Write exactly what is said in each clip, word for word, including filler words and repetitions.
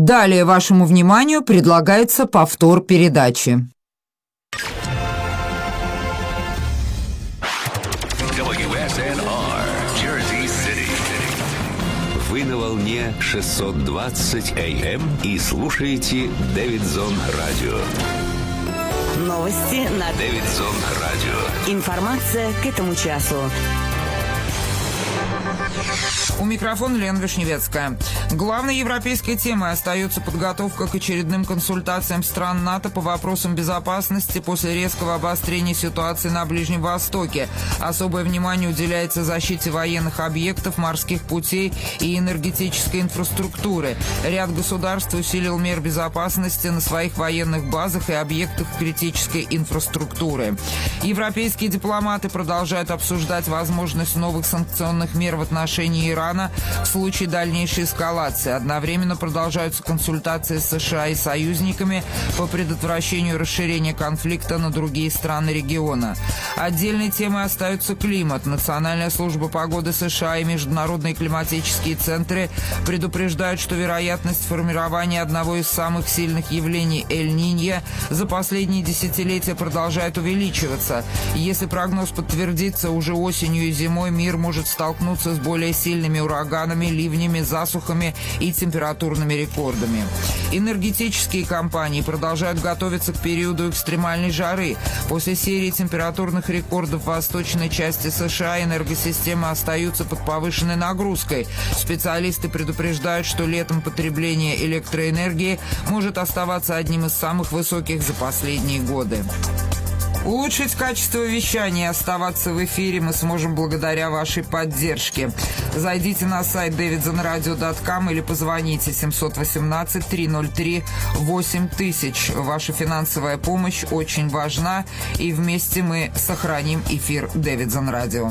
Далее вашему вниманию предлагается повтор передачи. дабл ю эс эн ар, Jersey City. Вы на волне шестьсот двадцать эй эм и слушаете Дэвидсон Радио. Новости на Дэвидсон Радио. Информация к этому часу. У микрофона Лена Вишневецкая. Главной европейской темой остается подготовка к очередным консультациям стран НАТО по вопросам безопасности после резкого обострения ситуации на Ближнем Востоке. Особое внимание уделяется защите военных объектов, морских путей и энергетической инфраструктуры. Ряд государств усилил меры безопасности на своих военных базах и объектах критической инфраструктуры. Европейские дипломаты продолжают обсуждать возможность новых санкционных мер в отношении Ирана в случае дальнейшей эскалации. Одновременно продолжаются консультации с США и союзниками по предотвращению расширения конфликта на другие страны региона. Отдельной темой остается климат. Национальная служба погоды США и международные климатические центры предупреждают, что вероятность формирования одного из самых сильных явлений Эль-Ниньо за последние десятилетия продолжает увеличиваться. Если прогноз подтвердится, уже осенью и зимой мир может столкнуться с более сильными ураганами, ливнями, засухами и температурными рекордами. Энергетические компании продолжают готовиться к периоду экстремальной жары. После серии температурных рекордов в восточной части США энергосистемы остаются под повышенной нагрузкой. Специалисты предупреждают, что летом потребление электроэнергии может оставаться одним из самых высоких за последние годы. Улучшить качество вещания и оставаться в эфире мы сможем благодаря вашей поддержке. Зайдите на сайт дэвидсон радио точка ком или позвоните семь один восемь три ноль три восемь тысяч. Ваша финансовая помощь очень важна, и вместе мы сохраним эфир Дэвидсон Радио.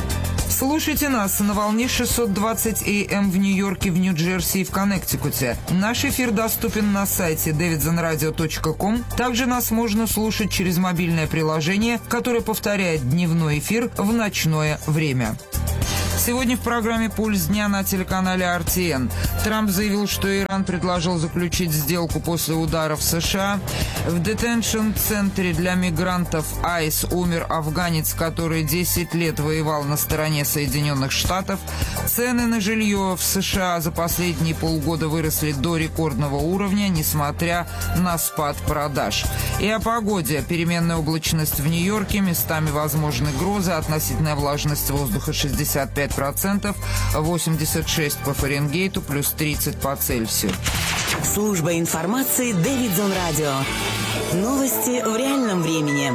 Слушайте нас на волне шестьсот двадцать эй эм в Нью-Йорке, в Нью-Джерси и в Коннектикуте. Наш эфир доступен на сайте дэвидсон радио точка ком. Также нас можно слушать через мобильное приложение, которое повторяет дневной эфир в ночное время. Сегодня в программе «Пульс дня» на телеканале ар ти эн. Трамп заявил, что Иран предложил заключить сделку после ударов США. В детеншн-центре для мигрантов айс умер афганец, который десять лет воевал на стороне Соединенных Штатов. Цены на жилье в США за последние полгода выросли до рекордного уровня, несмотря на спад продаж. И о погоде. Переменная облачность в Нью-Йорке, местами возможны грозы, относительная влажность воздуха шестьдесят пять процентов, восемьдесят шесть по Фаренгейту, плюс тридцать по Цельсию. Служба информации Дэвидсон Радио. Новости в реальном времени.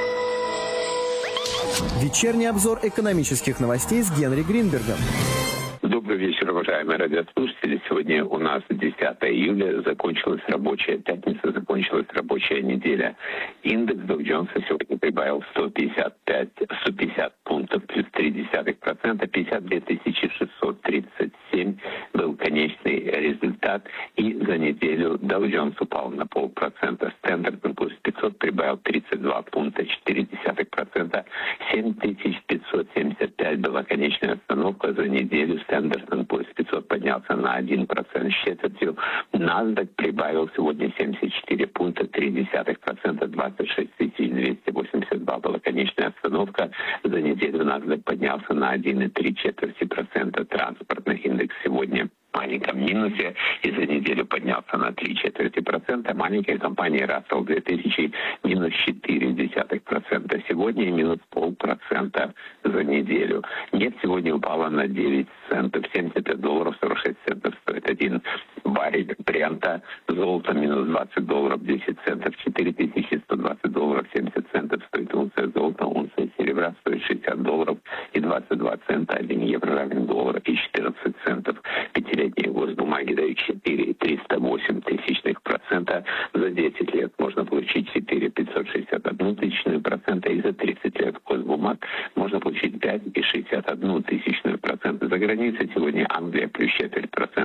Вечерний обзор экономических новостей с Генри Гринбергом. Добрый вечер, уважаемые радиослушатели. Сегодня у нас десятое июля, закончилась рабочая пятница, закончилась рабочая неделя. Индекс Dow Jones сегодня прибавил сто пятьдесят пять, сто пятьдесят пунктов, плюс три десятых процента, пятьдесят две тысячи шестьсот тридцать семь был конечный результат. И за неделю Dow Jones упал на полпроцента, Standard энд пи пятьсот прибавил тридцать два пункта, четыре десятых процента, семь тысяч пятьсот семьдесят пять была конечная остановка за неделю. Standard энд пи пятьсот поднялся на один процент с четвертью. NASDAQ прибавил сегодня семьдесят четыре пункта, три десятых процента, двадцать шесть тысяч двести восемьдесят два была конечная остановка. За неделю NASDAQ поднялся на один и три четверти процента. Транспортный индекс сегодня в маленьком минусе и за неделю поднялся на три четверти процента. Маленькая компания Russell две тысячи минус четыре десятых процента сегодня и минус полпроцента за неделю. Нефть сегодня упала на девять центов, семьдесят пять долларов сорок шесть центов стоит один баррель Брента. Золото минус двадцать долларов десять центов, четыре тысячи сто двадцать долларов семьдесят центов стоит унция золота. Унция серебра стоит шестьдесят долларов и двадцать два цента. один евро равен доллару и четырнадцать центов. Пятилетние госбумаги дают четыре целых триста восемь тысячных процента. За десять лет можно получить четыре целых пятьсот шестьдесят одну тысячную процента. И за тридцать лет госбумаг можно получить пять целых шестьдесят одну тысячную процента. За границей сегодня Англия плюс четверть процента.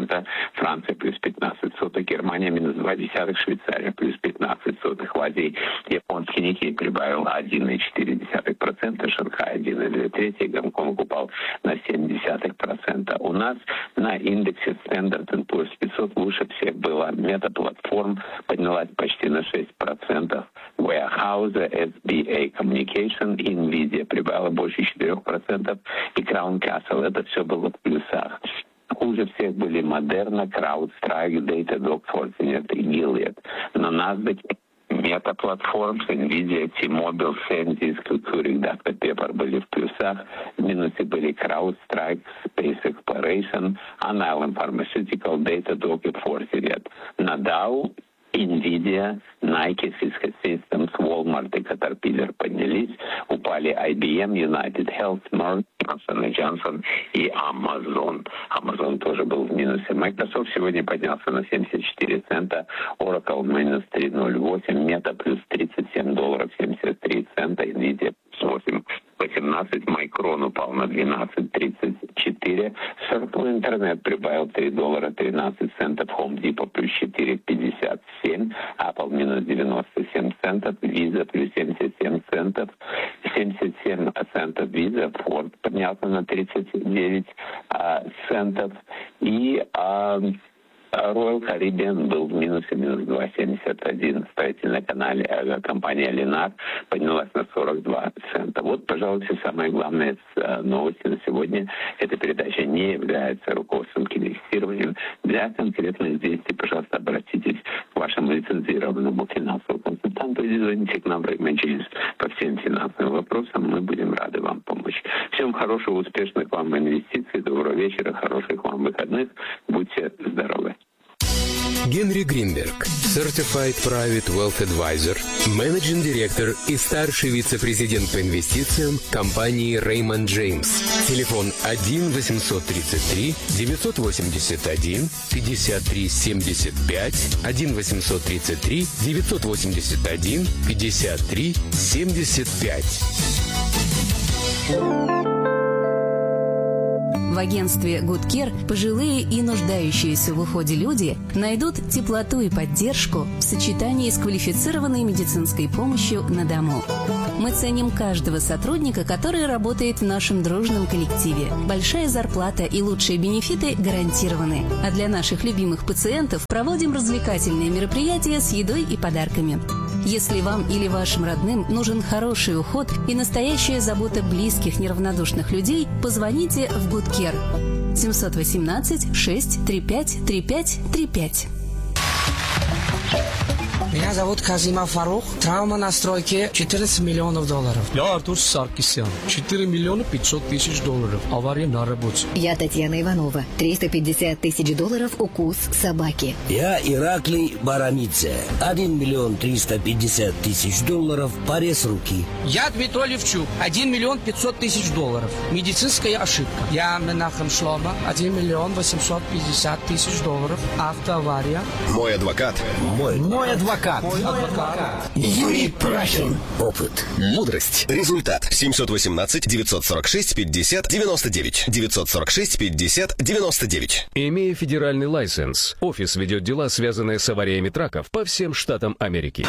процента, Франция плюс пятнадцать сотых, Германия минус два десятых, Швейцария плюс пятнадцать сотых, в Азии японский Никей прибавил один и четыре десятых процента, Шанхай один и две трети, Гонконг упал на семь десятых процента. У нас на индексе Standard энд Poor's пятьсот лучше всех было Meta-платформ, поднялась почти на шесть процентов, Warehouse, эс би эй Communication, Nvidia прибавила больше четырех процентов, и Crown Castle. Это все было в плюсах. Хуже всех были Moderna, CrowdStrike, Datadog, Fortinet и Gilead. На NASDAQ Meta Platforms, Nvidia, T-Mobile, Sandisk, Keurig, Data Pepper были в плюсах. В минусе были CrowdStrike, Space Exploration, Alnylam Pharmaceutical, Datadog и Fortinet. На Dow Nvidia, Nike, Cisco Systems, Walmart и Caterpillar поднялись. Упали ай би эм, United Health, Merck, Johnson энд Johnson и Amazon. Amazon тоже был в минусе. Microsoft сегодня поднялся на семьдесят четыре цента, Oracle минус три ноль восемь, Meta плюс тридцать семь долларов семьдесят три цента, Nvidia восемь восемнадцать, Micron упал на двенадцать тридцать четыре, Circle Internet прибавил три доллара тринадцать центов, Home Depot плюс четыре пятьдесят семь, Apple минус девяносто семь центов, Visa плюс семьдесят семь центов, семьдесят семь центов Visa, Ford поднялся на тридцать девять а, центов, и а, Royal Caribbean был в минусе минус два семьдесят один. Строительная канале, э, компания Lennar поднялась на сорок два цента. Вот, пожалуй, все самые главные э, новости на сегодня. Эта передача не является руководством к инвестированию. Для конкретных действий, пожалуйста, обратитесь к вашему лицензированному финансовому консультанту или звоните к нам в Реймонджинс по всем финансовым вопросам. Мы будем рады вам помочь. Всем хорошего, успешных вам инвестиций, доброго вечера, хороших вам выходных. Будьте здоровы. Генри Гринберг, Certified Private Wealth Advisor, менеджинг директор и старший вице-президент по инвестициям компании Raymond James. Телефон один восемьсот тридцать три девятьсот восемьдесят один пятьдесят три семьдесят пять, один восемьсот тридцать три девятьсот восемьдесят один пятьдесят три семьдесят пять. В агентстве Good Care пожилые и нуждающиеся в уходе люди найдут теплоту и поддержку в сочетании с квалифицированной медицинской помощью на дому. Мы ценим каждого сотрудника, который работает в нашем дружном коллективе. Большая зарплата и лучшие бенефиты гарантированы. А для наших любимых пациентов проводим развлекательные мероприятия с едой и подарками. Если вам или вашим родным нужен хороший уход и настоящая забота близких неравнодушных людей, позвоните в Good Care семь один восемь шесть три пять три пять три пять. Меня зовут Казима Фарух. Травма на стройке четырнадцать миллионов долларов. Я Артур Саркисян. четыре миллиона пятьсот тысяч долларов. Авария на работе. Я Татьяна Иванова. триста пятьдесят тысяч долларов укус собаки. Я Ираклий Барамидзе. один миллион триста пятьдесят тысяч долларов. Порез руки. Я Дмитрий Левчук. один миллион пятьсот тысяч долларов. Медицинская ошибка. Я Менахем Шлома. один миллион восемьсот пятьдесят тысяч долларов. Автоавария. Мой адвокат. Мой, Мой адвокат. Мой адвокат. Юрий Прахин. Опыт. Мудрость. Результат. семь один восемь девять сорок шесть пятьдесят девяносто девять. девятьсот сорок шесть пятьдесят девяносто девять. Имея федеральный лайсенс, офис ведет дела, связанные с авариями траков по всем штатам Америки.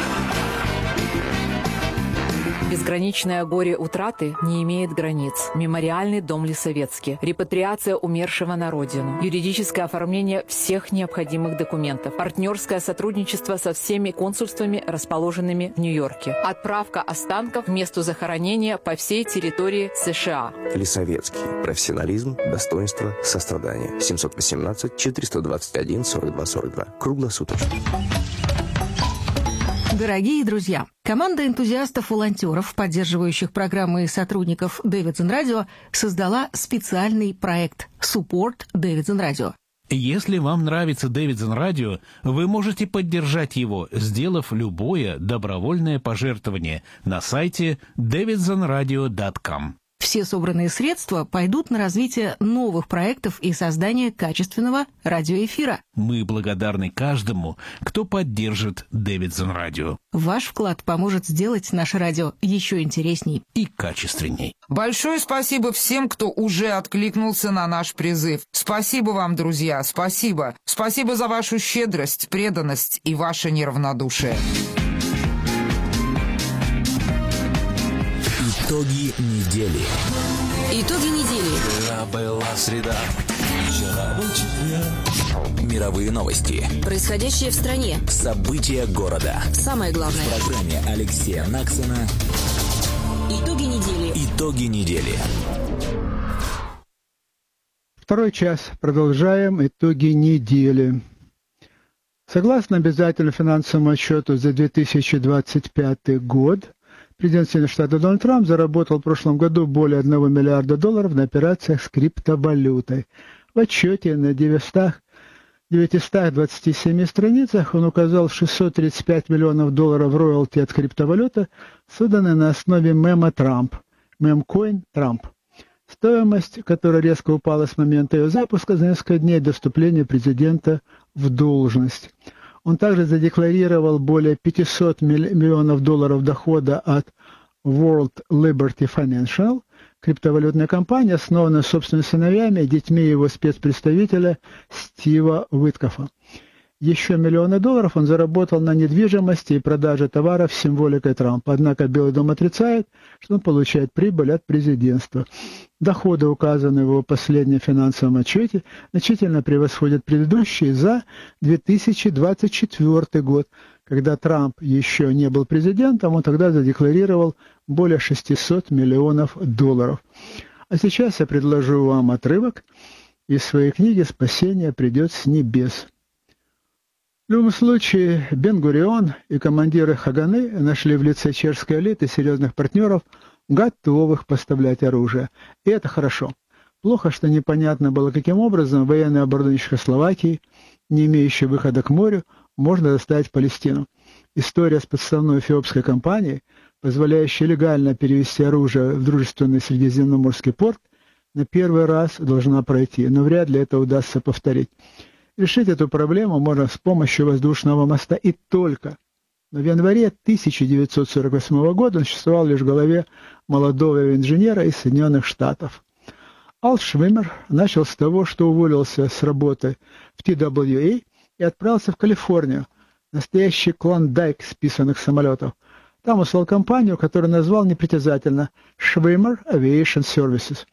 Безграничное горе утраты не имеет границ. Мемориальный дом Лисовецкий. Репатриация умершего на родину. Юридическое оформление всех необходимых документов. Партнерское сотрудничество со всеми консульствами, расположенными в Нью-Йорке. Отправка останков к месту захоронения по всей территории США. Лисовецкий. Профессионализм, достоинство, сострадание. семь один восемь четыреста двадцать один сорок два сорок два. Круглосуточно. Дорогие друзья, команда энтузиастов-волонтеров, поддерживающих программы и сотрудников Davidson Radio, создала специальный проект «Support Davidson Radio». Если вам нравится Davidson Radio, вы можете поддержать его, сделав любое добровольное пожертвование на сайте дэвидсон радио точка ком. Все собранные средства пойдут на развитие новых проектов и создание качественного радиоэфира. Мы благодарны каждому, кто поддержит Дэвидсон Радио. Ваш вклад поможет сделать наше радио еще интересней и качественней. Большое спасибо всем, кто уже откликнулся на наш призыв. Спасибо вам, друзья, спасибо. Спасибо за вашу щедрость, преданность и ваше неравнодушие. Итоги недели. Итоги недели. Вчера была среда, вчера был четверг. Мировые новости. Происходящее в стране. События города. Самое главное. В программе Алексея Наксона. Итоги недели. Итоги недели. Второй час. Продолжаем итоги недели. Согласно обязательному финансовому отчету за две тысячи двадцать пятый год, президент Соединенных Штатов Дональд Трамп заработал в прошлом году более одного миллиарда долларов на операциях с криптовалютой. В отчете на девятистах двадцати семи страницах он указал шестьсот тридцать пять миллионов долларов роялти от криптовалюты, созданной на основе мема Трамп, мемкоин Трамп. Стоимость, которая резко упала с момента ее запуска за несколько дней до вступления президента в должность. Он также задекларировал более пятьсот миллионов долларов дохода от World Liberty Financial, криптовалютная компания, основанная собственными сыновьями и детьми его спецпредставителя Стива Уиткофа. Еще миллионы долларов он заработал на недвижимости и продаже товаров с символикой Трампа. Однако Белый дом отрицает, что он получает прибыль от президентства. Доходы, указанные в его последнем финансовом отчете, значительно превосходят предыдущие за две тысячи двадцать четвёртый год. Когда Трамп еще не был президентом, он тогда задекларировал более шестисот миллионов долларов. А сейчас я предложу вам отрывок из своей книги «Спасение придет с небес». В любом случае, Бен-Гурион и командиры Хаганы нашли в лице чешской элиты серьезных партнеров, готовых поставлять оружие. И это хорошо. Плохо, что непонятно было, каким образом военное оборудование Чехословакии, не имеющее выхода к морю, можно доставить в Палестину. История с подставной эфиопской компанией, позволяющей легально перевести оружие в дружественный Средиземноморский порт, на первый раз должна пройти, но вряд ли это удастся повторить. Решить эту проблему можно с помощью воздушного моста и только. Но в январе тысяча девятьсот сорок восьмого года он существовал лишь в голове молодого инженера из Соединенных Штатов. Ал Швиммер начал с того, что уволился с работы в ти дабл ю эй и отправился в Калифорнию, настоящий клондайк списанных самолетов. Там услал компанию, которую назвал непритязательно Schwimmer Aviation Services.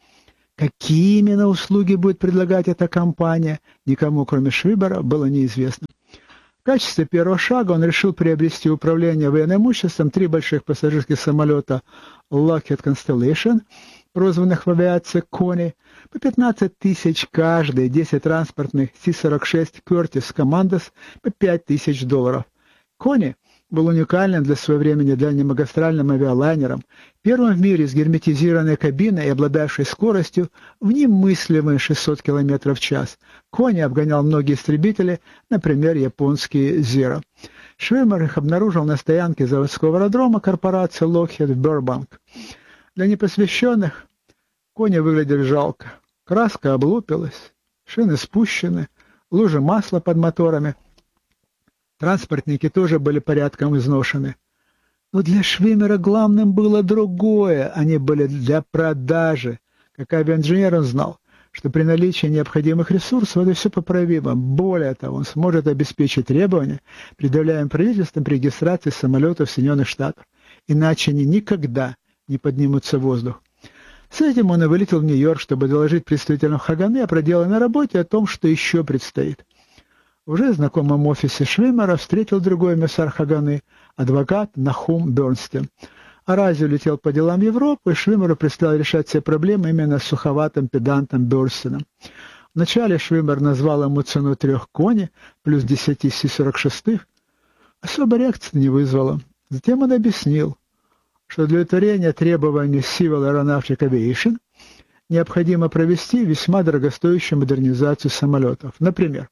Какие именно услуги будет предлагать эта компания, никому, кроме Швибера, было неизвестно. В качестве первого шага он решил приобрести управление военным имуществом три больших пассажирских самолета Lockheed Constellation, прозванных в авиации Кони, по пятнадцать тысяч каждый, десять транспортных Си сорок шесть Curtiss Commandos по пять тысяч долларов. Кони был уникальным для своего времени дальнемагистральным авиалайнером, первым в мире с герметизированной кабиной и обладавшей скоростью в немыслимые шестьсот километров в час. Кони обгонял многие истребители, например, японские Zero. Швиммер их обнаружил на стоянке заводского аэродрома корпорации Lockheed в Бербанк. Для непосвященных Кони выглядели жалко. Краска облупилась, шины спущены, лужи масла под моторами. Транспортники тоже были порядком изношены. Но для Швиммера главным было другое. Они были для продажи. Как авиаинженер он знал, что при наличии необходимых ресурсов это все поправимо. Более того, он сможет обеспечить требования, предъявляемые правительством при регистрации самолетов Соединенных Штатов. Иначе они никогда не поднимутся в воздух. С этим он и вылетел в Нью-Йорк, чтобы доложить представителям Хаганы о проделанной работе и о том, что еще предстоит. В уже знакомом офисе Швиммера встретил другой эмиссар Хаганы, адвокат Нахум Бернстин. Арази улетел по делам Европы, и Швиммеру предстояло решать все проблемы именно с суховатым педантом Бернстином. Вначале Швиммер назвал ему цену трех Кони плюс десяти Си сорок шесть. Особой реакции не вызвало. Затем он объяснил, что для удовлетворения требований Civil Aeronautic Aviation необходимо провести весьма дорогостоящую модернизацию самолетов. Например,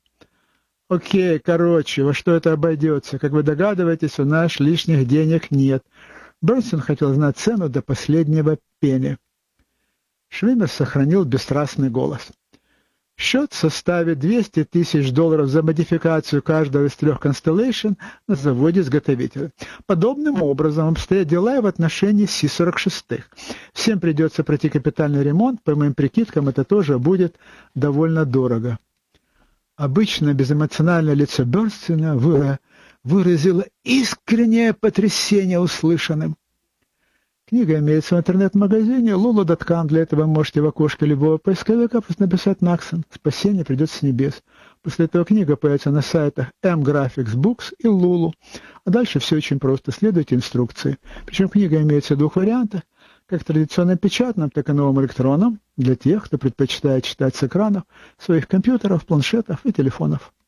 «Окей, короче, во что это обойдется? Как вы догадываетесь, у нас лишних денег нет». Бернстин хотел знать цену до последнего пенни. Швимер сохранил бесстрастный голос. Счет составит двести тысяч долларов за модификацию каждого из трех Constellation на заводе-изготовителя. Подобным образом обстоят дела и в отношении Си сорок шесть. Всем придется пройти капитальный ремонт, по моим прикидкам, это тоже будет довольно дорого. Обычно безэмоциональное лицо Бернстейна выразило искреннее потрясение услышанным. Книга имеется в интернет-магазине лулу точка ком. Для этого вы можете в окошке любого поисковика просто написать Наксон. Спасение придет с небес. После этого книга появится на сайтах M-Graphics Books и Lulu. А дальше все очень просто. Следуйте инструкции. Причем книга имеется в двух вариантах. Как традиционно печатном, так и новым электронном. Для тех, кто предпочитает читать с экранов своих компьютеров, планшетов и телефонов.